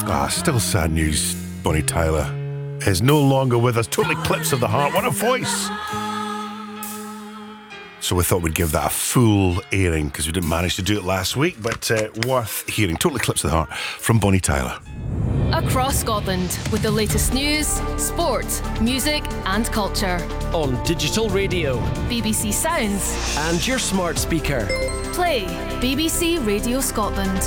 Still sad news. Bonnie Tyler is no longer with us. Total eclipse of the heart. What a voice. So we thought we'd give that a full airing because we didn't manage to do it last week, but worth hearing. Total eclipse of the heart from Bonnie Tyler. Across Scotland with the latest news, sport, music and culture. On digital radio, BBC Sounds and your smart speaker. Play BBC Radio Scotland.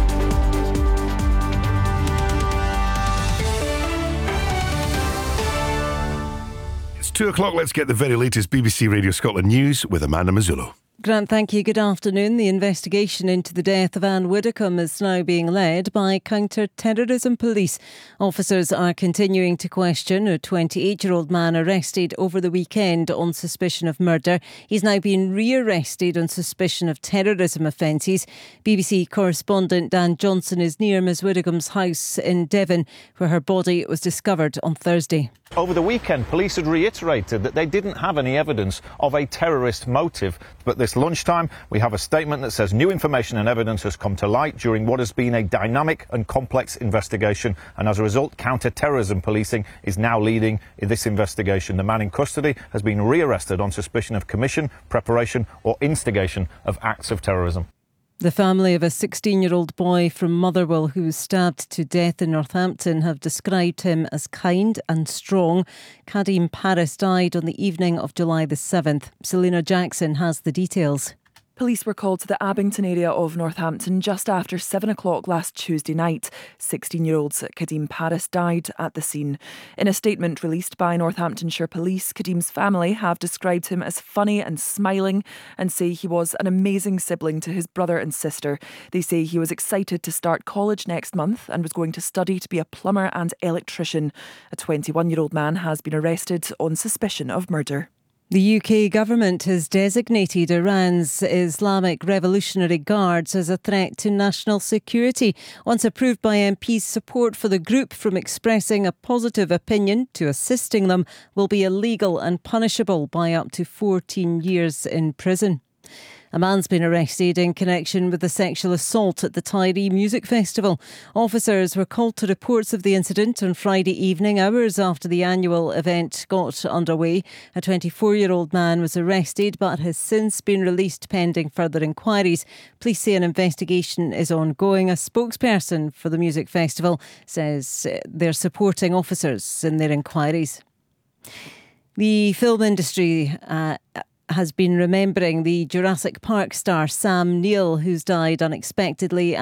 It's 2 o'clock. Let's get the very latest BBC Radio Scotland news with Amanda Mazzullo. Grant, thank you. Good afternoon. The investigation into the death of Anne Widdecombe is now being led by counter-terrorism police. Officers are continuing to question a 28-year-old man arrested over the weekend on suspicion of murder. He's now been re-arrested on suspicion of terrorism offences. BBC correspondent Dan Johnson is near Ms Widdecombe's house in Devon, where her body was discovered on Thursday. Over the weekend, police had reiterated that they didn't have any evidence of a terrorist motive. But this lunchtime, we have a statement that says new information and evidence has come to light during what has been a dynamic and complex investigation. And as a result, counter-terrorism policing is now leading this investigation. The man in custody has been rearrested on suspicion of commission, preparation or instigation of acts of terrorism. The family of a 16-year-old boy from Motherwell who was stabbed to death in Northampton have described him as kind and strong. Kadim Paris died on the evening of July the 7th. Selena Jackson has the details. Police were called to the Abington area of Northampton just after 7 o'clock last Tuesday night. 16-year-old Kadim Paris died at the scene. In a statement released by Northamptonshire Police, Kadim's family have described him as funny and smiling and say he was an amazing sibling to his brother and sister. They say he was excited to start college next month and was going to study to be a plumber and electrician. A 21-year-old man has been arrested on suspicion of murder. The UK government has designated Iran's Islamic Revolutionary Guards as a threat to national security. Once approved by MPs, support for the group from expressing a positive opinion to assisting them will be illegal and punishable by up to 14 years in prison. A man's been arrested in connection with the sexual assault at the Tyree Music Festival. Officers were called to reports of the incident on Friday evening, hours after the annual event got underway. A 24-year-old man was arrested but has since been released pending further inquiries. Police say an investigation is ongoing. A spokesperson for the music festival says they're supporting officers in their inquiries. The film industry has been remembering the Jurassic Park star Sam Neill, who's died unexpectedly